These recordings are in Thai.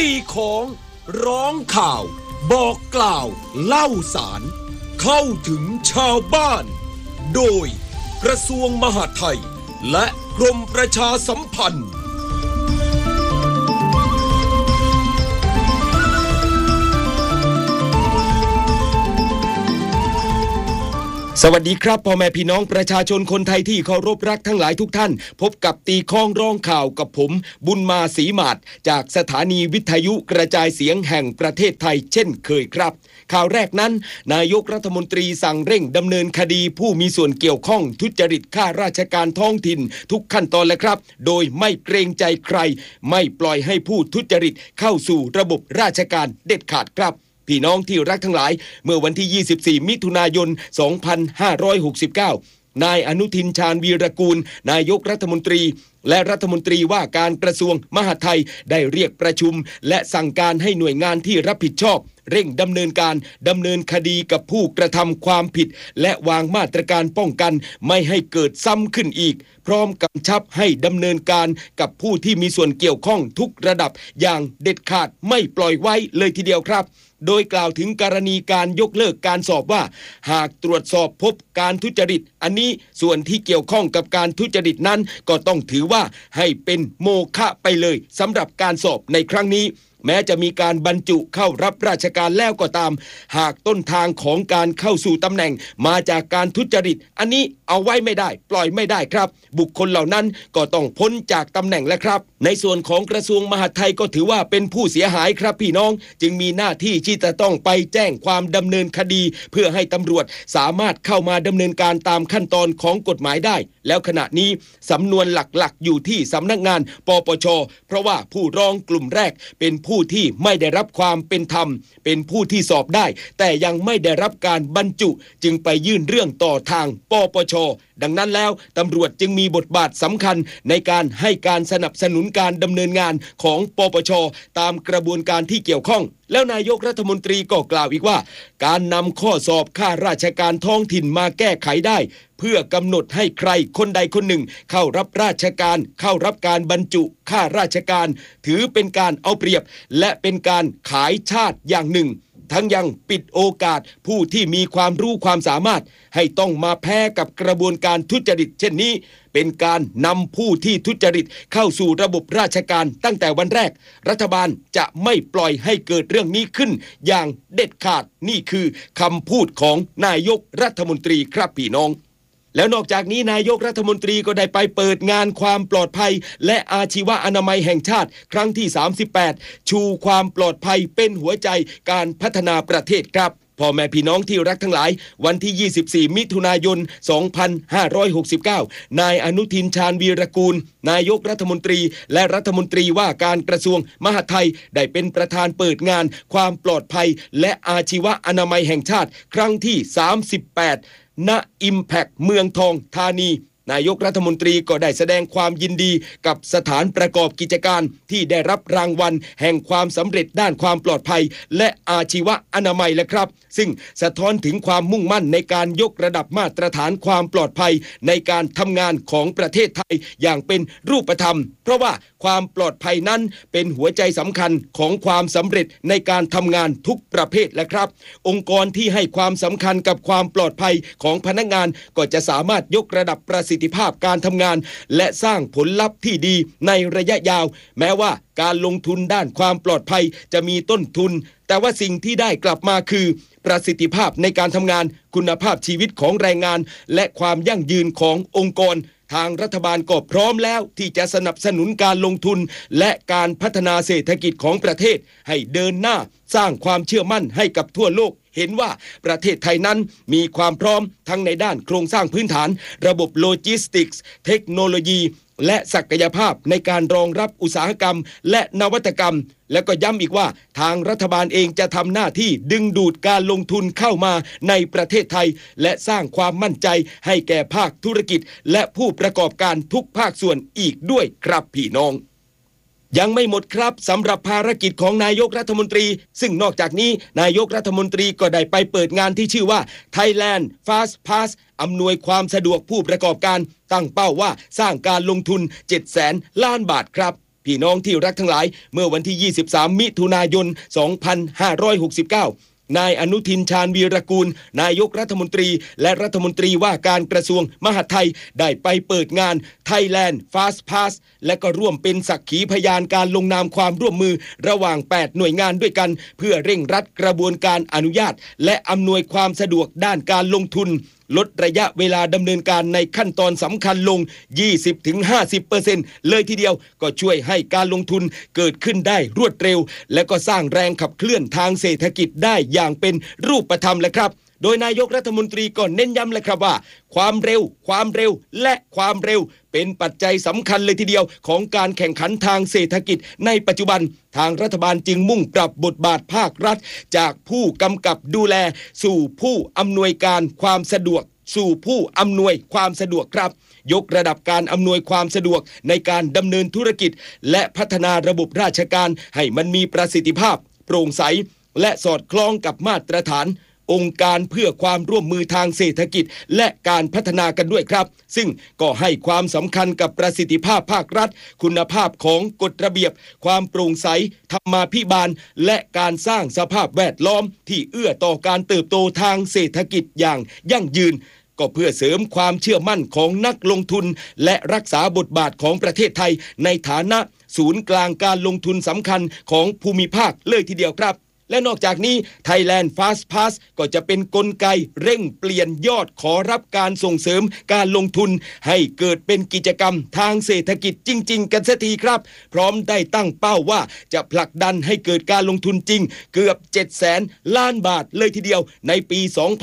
ตีของร้องข่าวบอกกล่าวเล่าสารเข้าถึงชาวบ้านโดยกระทรวงมหาดไทยและกรมประชาสัมพันธ์สวัสดีครับพ่อแม่พี่น้องประชาชนคนไทยที่เคารพรักทั้งหลายทุกท่านพบกับตีข้องร้องข่าวกับผมบุญมาศรีมาศจากสถานีวิทยุกระจายเสียงแห่งประเทศไทยเช่นเคยครับข่าวแรกนั้นนายกรัฐมนตรีสั่งเร่งดำเนินคดีผู้มีส่วนเกี่ยวข้องทุจริตข้าราชการท้องถิ่นทุกขั้นตอนเลยครับโดยไม่เกรงใจใครไม่ปล่อยให้ผู้ทุจริตเข้าสู่ระบบราชการเด็ดขาดครับพี่น้องที่รักทั้งหลายเมื่อวันที่24มิถุนายน2569นายอนุทินชาญวีรกูลนายกรัฐมนตรีและรัฐมนตรีว่าการกระทรวงมหาดไทยได้เรียกประชุมและสั่งการให้หน่วยงานที่รับผิดชอบเร่งดำเนินคดีกับผู้กระทำความผิดและวางมาตรการป้องกันไม่ให้เกิดซ้ำขึ้นอีกพร้อมกำชับให้ดำเนินการกับผู้ที่มีส่วนเกี่ยวข้องทุกระดับอย่างเด็ดขาดไม่ปล่อยไว้เลยทีเดียวครับโดยกล่าวถึงกรณีการยกเลิกการสอบว่าหากตรวจสอบพบการทุจริตอันนี้ส่วนที่เกี่ยวข้องกับการทุจริตนั้นก็ต้องถือว่าให้เป็นโมฆะไปเลยสำหรับการสอบในครั้งนี้แม้จะมีการบรรจุเข้ารับราชการแล้วก็ตามหากต้นทางของการเข้าสู่ตำแหน่งมาจากการทุจริตอันนี้เอาไว้ไม่ได้ปล่อยไม่ได้ครับบุคคลเหล่านั้นก็ต้องพ้นจากตำแหน่งแล้วครับในส่วนของกระทรวงมหาดไทยก็ถือว่าเป็นผู้เสียหายครับพี่น้องจึงมีหน้าที่ที่จะต้องไปแจ้งความดำเนินคดีเพื่อให้ตำรวจสามารถเข้ามาดำเนินการตามขั้นตอนของกฎหมายได้แล้วขณะนี้สำนวนหลักๆอยู่ที่สำนักงานปปช.เพราะว่าผู้ร้องกลุ่มแรกเป็นผู้ที่ไม่ได้รับความเป็นธรรมเป็นผู้ที่สอบได้แต่ยังไม่ได้รับการบรรจุจึงไปยื่นเรื่องต่อทางปปช.ดังนั้นแล้วตำรวจจึงมีบทบาทสำคัญในการให้การสนับสนุนการดำเนินงานของปปช.ตามกระบวนการที่เกี่ยวข้องแล้วนายกรัฐมนตรีก็กล่าวอีกว่าการนำข้อสอบข้าราชการท้องถิ่นมาแก้ไขได้เพื่อกำหนดให้ใครคนใดคนหนึ่งเข้ารับราชการเข้ารับการบรรจุข้าราชการถือเป็นการเอาเปรียบและเป็นการขายชาติอย่างหนึ่งทั้งยังปิดโอกาสผู้ที่มีความรู้ความสามารถให้ต้องมาแพ้กับกระบวนการทุจริตเช่นนี้เป็นการนำผู้ที่ทุจริตเข้าสู่ระบบราชการตั้งแต่วันแรกรัฐบาลจะไม่ปล่อยให้เกิดเรื่องนี้ขึ้นอย่างเด็ดขาดนี่คือคำพูดของนายกรัฐมนตรีครับพี่น้องแล้วนอกจากนี้นายกรัฐมนตรีก็ได้ไปเปิดงานความปลอดภัยและอาชีวะอนามัยแห่งชาติครั้งที่38ชูความปลอดภัยเป็นหัวใจการพัฒนาประเทศครับพ่อแม่พี่น้องที่รักทั้งหลายวันที่24มิถุนายน2569นายอนุทินชาญวีรกูลนายกรัฐมนตรีและรัฐมนตรีว่าการกระทรวงมหาดไทยได้เป็นประธานเปิดงานความปลอดภัยและอาชีวะอนามัยแห่งชาติครั้งที่38ณ Impact เมืองทองธานีนายกรัฐมนตรีก็ได้แสดงความยินดีกับสถานประกอบกิจการที่ได้รับรางวัลแห่งความสำเร็จด้านความปลอดภัยและอาชีวะอนามัยและครับซึ่งสะท้อนถึงความมุ่งมั่นในการยกระดับมาตรฐานความปลอดภัยในการทำงานของประเทศไทยอย่างเป็นรูปธรรมเพราะว่าความปลอดภัยนั้นเป็นหัวใจสำคัญของความสำเร็จในการทำงานทุกประเภทและครับองค์กรที่ให้ความสำคัญกับความปลอดภัยของพนักงานก็จะสามารถยกระดับประสิทธิภาพการทำงานและสร้างผลลัพธ์ที่ดีในระยะยาวแม้ว่าการลงทุนด้านความปลอดภัยจะมีต้นทุนแต่ว่าสิ่งที่ได้กลับมาคือประสิทธิภาพในการทำงานคุณภาพชีวิตของแรงงานและความยั่งยืนขององค์กรทางรัฐบาลก็พร้อมแล้วที่จะสนับสนุนการลงทุนและการพัฒนาเศรษฐกิจของประเทศให้เดินหน้าสร้างความเชื่อมั่นให้กับทั่วโลกเห็นว่าประเทศไทยนั้นมีความพร้อมทั้งในด้านโครงสร้างพื้นฐานระบบโลจิสติกส์เทคโนโลยีและศักยภาพในการรองรับอุตสาหกรรมและนวัตกรรมและก็ย้ำอีกว่าทางรัฐบาลเองจะทำหน้าที่ดึงดูดการลงทุนเข้ามาในประเทศไทยและสร้างความมั่นใจให้แก่ภาคธุรกิจและผู้ประกอบการทุกภาคส่วนอีกด้วยครับพี่น้องยังไม่หมดครับสำหรับภารกิจของนายกรัฐมนตรีซึ่งนอกจากนี้นายกรัฐมนตรีก็ได้ไปเปิดงานที่ชื่อว่า Thailand Fast Pass อำนวยความสะดวกผู้ประกอบการตั้งเป้าว่าสร้างการลงทุน 700,000 ล้านบาทครับพี่น้องที่รักทั้งหลายเมื่อวันที่23มิถุนายน2569นายอนุทินชาญวีรกูลนายกรัฐมนตรีและรัฐมนตรีว่าการกระทรวงมหาดไทยได้ไปเปิดงาน Thailand Fast Pass และก็ร่วมเป็นสักขีพยานการลงนามความร่วมมือระหว่าง8หน่วยงานด้วยกันเพื่อเร่งรัดกระบวนการอนุญาตและอำนวยความสะดวกด้านการลงทุนลดระยะเวลาดำเนินการในขั้นตอนสำคัญลง 20-50% เลยทีเดียวก็ช่วยให้การลงทุนเกิดขึ้นได้รวดเร็วและก็สร้างแรงขับเคลื่อนทางเศรษฐกิจได้อย่างเป็นรูปธรรมเลยครับโดยนายกรัฐมนตรีก็เน้นย้ำเลยครับว่าความเร็วและความเร็วเป็นปัจจัยสำคัญเลยทีเดียวของการแข่งขันทางเศรษฐกิจในปัจจุบันทางรัฐบาลจึงมุ่งปรับบทบาทภาครัฐจากผู้กำกับดูแลสู่ผู้อำนวยการความสะดวกสู่ผู้อำนวยความสะดวกครับยกระดับการอำนวยความสะดวกในการดำเนินธุรกิจและพัฒนาระบบราชการให้มันมีประสิทธิภาพโปร่งใสและสอดคล้องกับมาตรฐานองค์การเพื่อความร่วมมือทางเศรษฐกิจและการพัฒนากันด้วยครับซึ่งก็ให้ความสำคัญกับประสิทธิภาพภาครัฐคุณภาพของกฎระเบียบความโปร่งใสธรรมาภิบาลและการสร้างสภาพแวดล้อมที่เอื้อต่อการเติบโตทางเศรษฐกิจอย่างยั่งยืนก็เพื่อเสริมความเชื่อมั่นของนักลงทุนและรักษาบทบาทของประเทศไทยในฐานะศูนย์กลางการลงทุนสำคัญของภูมิภาคเลยทีเดียวครับและนอกจากนี้ Thailand Fast Pass ก็จะเป็นกลไกเร่งเปลี่ยนยอดขอรับการส่งเสริมการลงทุนให้เกิดเป็นกิจกรรมทางเศรษฐกิจจริงๆกันเสียทีครับพร้อมได้ตั้งเป้าว่าจะผลักดันให้เกิดการลงทุนจริงเกือบ 700,000 ล้านบาทเลยทีเดียวในปี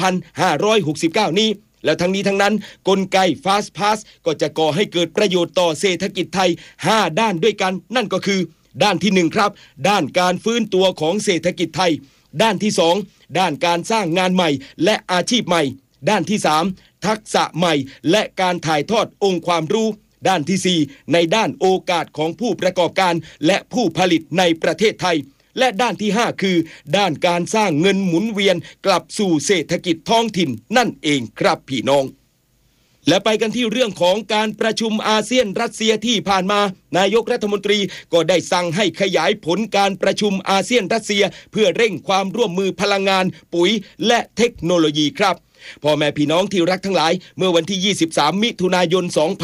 2569 นี้แล้วทั้งนี้ทั้งนั้นกลไก Fast Pass ก็จะก่อให้เกิดประโยชน์ต่อเศรษฐกิจไทย5ด้านด้วยกันนั่นก็คือด้านที่1ครับด้านการฟื้นตัวของเศรษฐกิจไทยด้านที่2ด้านการสร้างงานใหม่และอาชีพใหม่ด้านที่3ทักษะใหม่และการถ่ายทอดองค์ความรู้ด้านที่4ในด้านโอกาสของผู้ประกอบการและผู้ผลิตในประเทศไทยและด้านที่5คือด้านการสร้างเงินหมุนเวียนกลับสู่เศรษฐกิจท้องถิ่นนั่นเองครับพี่น้องและไปกันที่เรื่องของการประชุมอาเซียนรัสเซียที่ผ่านมานายกรัฐมนตรีก็ได้สั่งให้ขยายผลการประชุมอาเซียนรัสเซียเพื่อเร่งความร่วมมือพลังงานปุ๋ยและเทคโนโลยีครับพ่อแม่พี่น้องที่รักทั้งหลายเมื่อวันที่23มิถุนายน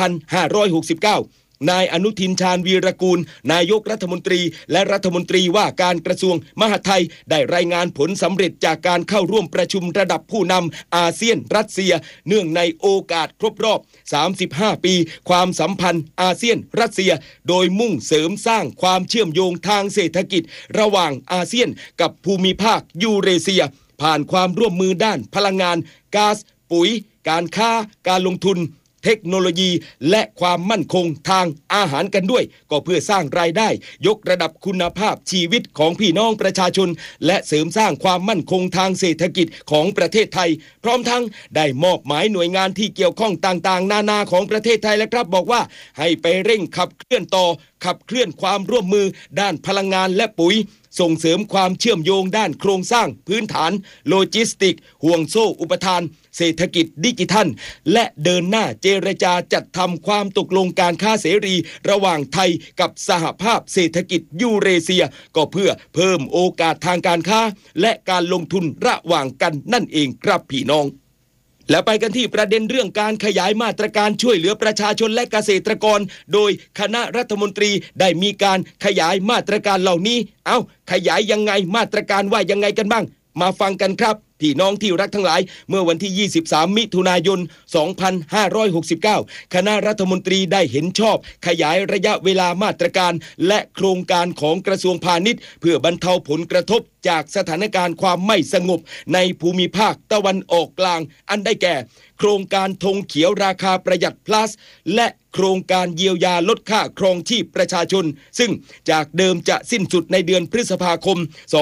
2569นายอนุทินชาญวีรกูลนายกรัฐมนตรีและรัฐมนตรีว่าการกระทรวงมหาดไทยได้รายงานผลสำเร็จจากการเข้าร่วมประชุมระดับผู้นำอาเซียนรัสเซียเนื่องในโอกาสครบรอบ35ปีความสัมพันธ์อาเซียนรัสเซียโดยมุ่งเสริมสร้างความเชื่อมโยงทางเศรษฐกิจระหว่างอาเซียนกับภูมิภาคยูเรเซียผ่านความร่วมมือด้านพลังงานก๊าซปุ๋ยการค้าการลงทุนเทคโนโลยีและความมั่นคงทางอาหารกันด้วยก็เพื่อสร้างรายได้ยกระดับคุณภาพชีวิตของพี่น้องประชาชนและเสริมสร้างความมั่นคงทางเศรษฐกิจของประเทศไทยพร้อมทั้งได้มอบหมายหน่วยงานที่เกี่ยวข้องต่างๆนานาของประเทศไทยและครับบอกว่าให้ไปเร่งขับเคลื่อนความร่วมมือด้านพลังงานและปุ๋ยส่งเสริมความเชื่อมโยงด้านโครงสร้างพื้นฐานโลจิสติกห่วงโซ่อุปทานเศรษฐกิจดิจิทัลและเดินหน้าเจรจาจัดทำความตกลงการค้าเสรีระหว่างไทยกับสหภาพเศรษฐกิจยูเรเซียก็เพื่อเพิ่มโอกาสทางการค้าและการลงทุนระหว่างกันนั่นเองครับพี่น้องและไปกันที่ประเด็นเรื่องการขยายมาตรการช่วยเหลือประชาชนและเกษตรกรโดยคณะรัฐมนตรีได้มีการขยายมาตรการเหล่านี้ขยายยังไงมาตรการว่ายังไงกันบ้างมาฟังกันครับพี่น้องที่รักทั้งหลายเมื่อวันที่23มิถุนายน2569คณะรัฐมนตรีได้เห็นชอบขยายระยะเวลามาตรการและโครงการของกระทรวงพาณิชย์เพื่อบรรเทาผลกระทบจากสถานการณ์ความไม่สงบในภูมิภาคตะวันออกกลางอันได้แก่โครงการธงเขียวราคาประหยัด plus และโครงการเยียวยาลดค่าครองชีพประชาชนซึ่งจากเดิมจะสิ้นสุดในเดือนพฤษภาคม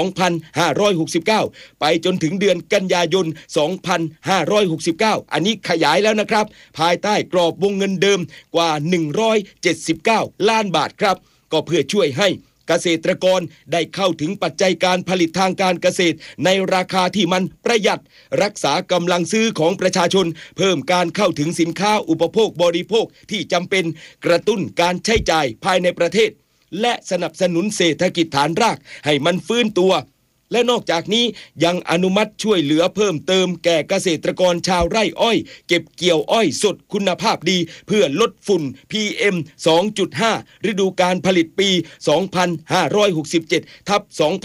2569ไปจนถึงเดือนกันยายน2569อันนี้ขยายแล้วนะครับภายใต้กรอบวงเงินเดิมกว่า179ล้านบาทครับก็เพื่อช่วยให้เกษตรกรได้เข้าถึงปัจจัยการผลิตทางการเกษตรในราคาที่มันประหยัดรักษากำลังซื้อของประชาชนเพิ่มการเข้าถึงสินค้าอุปโภคบริโภคที่จำเป็นกระตุ้นการใช้จ่ายภายในประเทศและสนับสนุนเศรษฐกิจฐานรากให้มันฟื้นตัวและนอกจากนี้ยังอนุมัติช่วยเหลือเพิ่มเติมแก่เกษตรกรชาวไร่อ้อยเก็บเกี่ยวอ้อยสดคุณภาพดีเพื่อลดฝุ่น PM 2.5 ฤดูการผลิตปี 2567 ทับ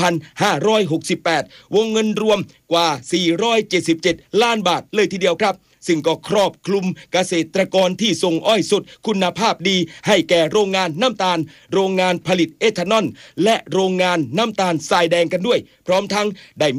2568 วงเงินรวมกว่า 477 ล้านบาทเลยทีเดียวครับซึ่งก็ครอบคลุมเกษตรกรที่ส่งอ้อยสดคุณภาพดีให้แก่โรงงานน้ำตาลโรงงานผลิตเอทานอลและโรงงานน้ำตาลทรายแดงกันด้วยพร้อมทั้งได้